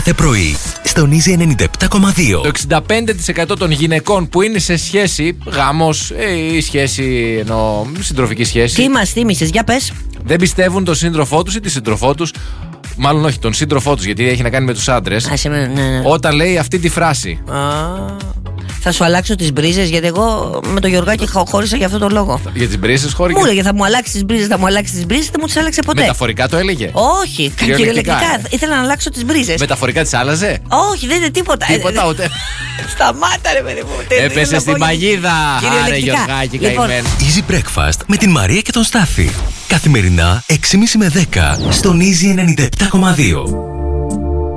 κάθε πρωί στον Easy 97,2. Το 65% των γυναικών που είναι σε σχέση, γάμος ή σχέση, εννοώ συντροφική σχέση. Τι μας θύμισες, για πες. Δεν πιστεύουν τον σύντροφό τους ή τη σύντροφό τους. Μάλλον όχι, τον σύντροφό τους, γιατί έχει να κάνει με τους άντρες. Ναι. Όταν λέει αυτή τη φράση. Θα σου αλλάξω τις μπρίζες, γιατί εγώ με το Γιωργάκη χώρισα για αυτό το λόγο. Για τις μπρίζες χώρια. Μου έλεγε θα μου αλλάξει τις μπρίζες, δεν μου τις άλλαξε ποτέ. Μεταφορικά το έλεγε. Όχι, κυριολεκτικά. Ήθελα να αλλάξω τις μπρίζες. Μεταφορικά τις άλλαζε. Όχι, δεν είναι τίποτα. Τίποτα ούτε. Σταμάτα, ρε παιδί μου. Έπεσε στην παγίδα. Άρε Γιωργάκη, καημένο. Easy Breakfast με την Μαρία και τον Στάφη. Καθημερινά 6.30 με 10 στον Easy 97,2.